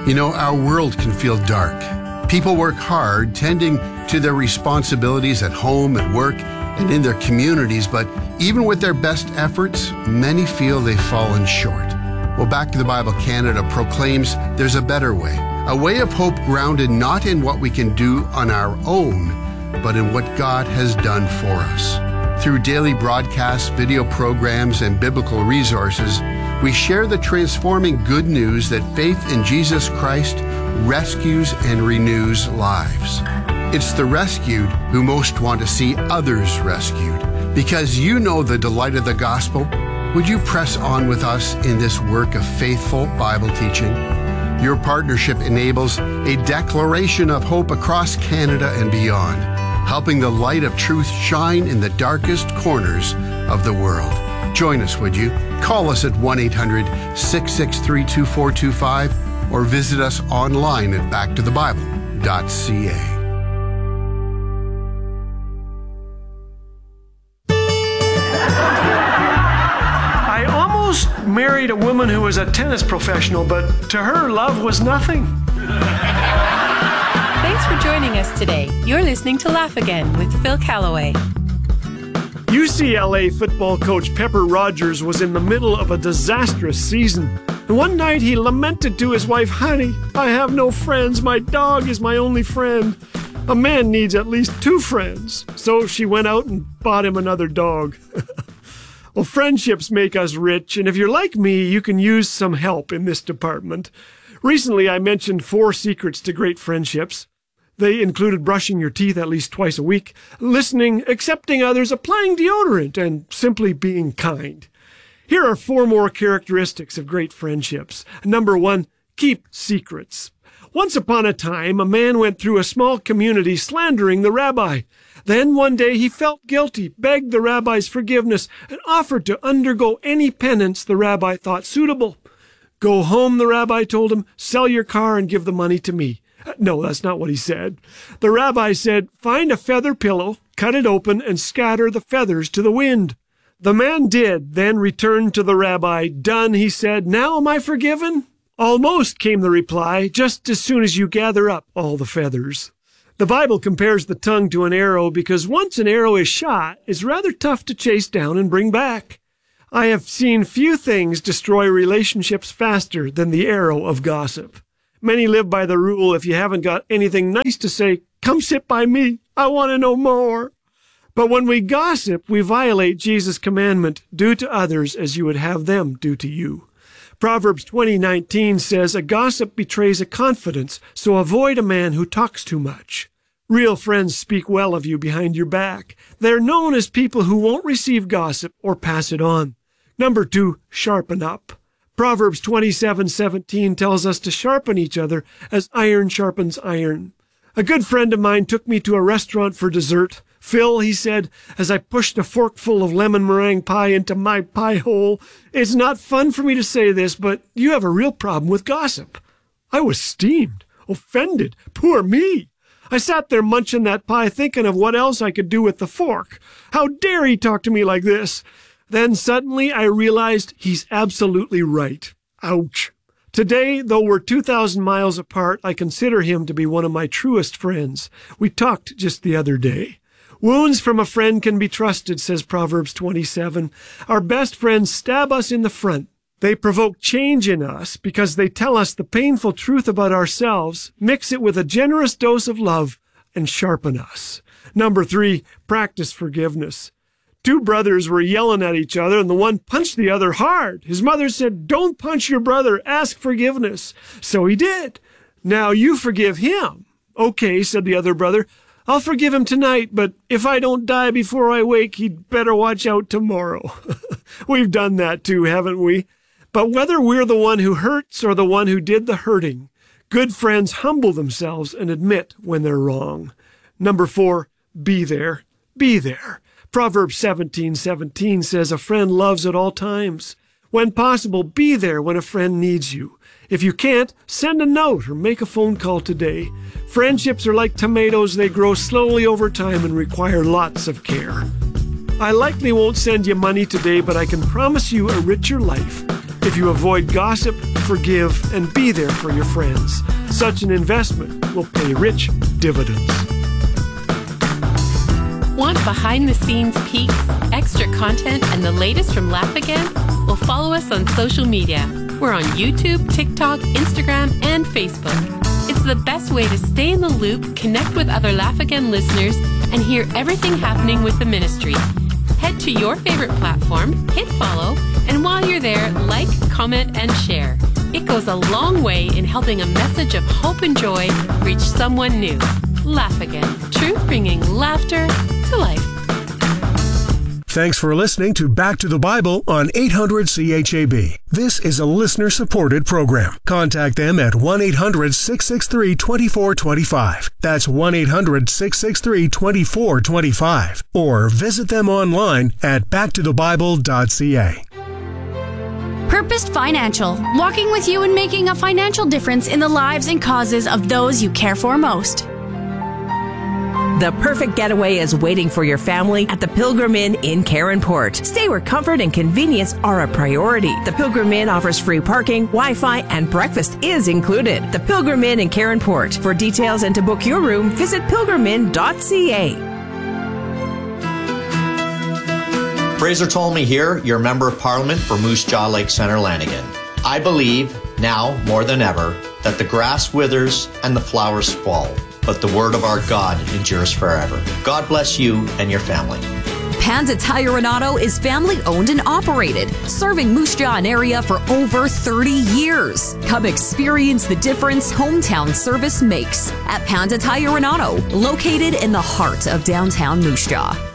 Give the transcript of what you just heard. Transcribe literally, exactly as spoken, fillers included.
You know, our world can feel dark. People work hard, tending to their responsibilities at home, at work, and in their communities, but even with their best efforts, many feel they've fallen short. Well, Back to the Bible Canada proclaims there's a better way, a way of hope grounded not in what we can do on our own, but in what God has done for us. Through daily broadcasts, video programs, and biblical resources, we share the transforming good news that faith in Jesus Christ rescues and renews lives. It's the rescued who most want to see others rescued. Because you know the delight of the gospel, would you press on with us in this work of faithful Bible teaching? Your partnership enables a declaration of hope across Canada and beyond, helping the light of truth shine in the darkest corners of the world. Join us, would you? Call us at one eight hundred, six six three, two four two five or visit us online at back to the bible dot c a. Married a woman who was a tennis professional, but to her, love was nothing. Thanks for joining us today. You're listening to Laugh Again with Phil Callaway. U C L A football coach Pepper Rogers was in the middle of a disastrous season. And one night he lamented to his wife, "Honey, I have no friends. My dog is my only friend. A man needs at least two friends." So she went out and bought him another dog. Well, friendships make us rich, and if you're like me, you can use some help in this department. Recently, I mentioned four secrets to great friendships. They included brushing your teeth at least twice a week, listening, accepting others, applying deodorant, and simply being kind. Here are four more characteristics of great friendships. Number one, keep secrets. Once upon a time, a man went through a small community slandering the rabbi. Then one day he felt guilty, begged the rabbi's forgiveness, and offered to undergo any penance the rabbi thought suitable. "Go home," the rabbi told him, "sell your car and give the money to me." No, that's not what he said. The rabbi said, "Find a feather pillow, cut it open, and scatter the feathers to the wind." The man did, then returned to the rabbi. "Done," he said. "Now am I forgiven?" "Almost," came the reply, "just as soon as you gather up all the feathers." The Bible compares the tongue to an arrow because once an arrow is shot, it's rather tough to chase down and bring back. I have seen few things destroy relationships faster than the arrow of gossip. Many live by the rule, if you haven't got anything nice to say, "Come sit by me. I want to know more." But when we gossip, we violate Jesus' commandment, "Do to others as you would have them do to you." Proverbs twenty nineteen says, "A gossip betrays a confidence, so avoid a man who talks too much." Real friends speak well of you behind your back. They're known as people who won't receive gossip or pass it on. Number two, sharpen up. Proverbs twenty-seven seventeen tells us to sharpen each other as iron sharpens iron. A good friend of mine took me to a restaurant for dessert. "Phil," he said, as I pushed a forkful of lemon meringue pie into my pie hole, "it's not fun for me to say this, but you have a real problem with gossip." I was steamed, offended. Poor me. I sat there munching that pie thinking of what else I could do with the fork. How dare he talk to me like this? Then suddenly I realized he's absolutely right. Ouch. Today, though we're two thousand miles apart, I consider him to be one of my truest friends. We talked just the other day. Wounds from a friend can be trusted, says Proverbs twenty-seven. Our best friends stab us in the front. They provoke change in us because they tell us the painful truth about ourselves, mix it with a generous dose of love, and sharpen us. Number three, practice forgiveness. Two brothers were yelling at each other, and the one punched the other hard. His mother said, "Don't punch your brother, ask forgiveness." So he did. "Now you forgive him." "Okay," said the other brother. "I'll forgive him tonight, but if I don't die before I wake, he'd better watch out tomorrow." We've done that too, haven't we? But whether we're the one who hurts or the one who did the hurting, good friends humble themselves and admit when they're wrong. Number four, be there. Be there. Proverbs seventeen seventeen says a friend loves at all times. When possible, be there when a friend needs you. If you can't, send a note or make a phone call today. Friendships are like tomatoes. They grow slowly over time and require lots of care. I likely won't send you money today, but I can promise you a richer life If you avoid gossip, forgive, and be there for your friends, such an investment will pay rich dividends. Want behind-the-scenes peeks, extra content, and the latest from Laugh Again? Well, follow us on social media. We're on YouTube, TikTok, Instagram, and Facebook. It's the best way to stay in the loop, connect with other Laugh Again listeners, and hear everything happening with the ministry. Head to your favorite platform, hit follow, and while you're there, like, comment, and share. It goes a long way in helping a message of hope and joy reach someone new. Laugh Again. Truth bringing laughter to life. Thanks for listening to Back to the Bible on eight hundred C H A B. This is a listener-supported program. Contact them at one eight hundred six six three two four two five. That's one eight hundred six six three two four two five. Or visit them online at back to the bible dot c a. Purposed Financial, walking with you and making a financial difference in the lives and causes of those you care for most. The perfect getaway is waiting for your family at the Pilgrim Inn in Caronport. Stay where comfort and convenience are a priority. The Pilgrim Inn offers free parking, Wi-Fi, and breakfast is included. The Pilgrim Inn in Caronport. For details and to book your room, visit pilgrim inn dot c a. Fraser Tolmie here, your Member of Parliament for Moose Jaw Lake Centre, Lanigan. I believe, now more than ever, that the grass withers and the flowers fall, but the word of our God endures forever. God bless you and your family. Panda Tire and Auto is family owned and operated, serving Moose Jaw area for over thirty years. Come experience the difference hometown service makes at Panda Tire and Auto, located in the heart of downtown Moose Jaw.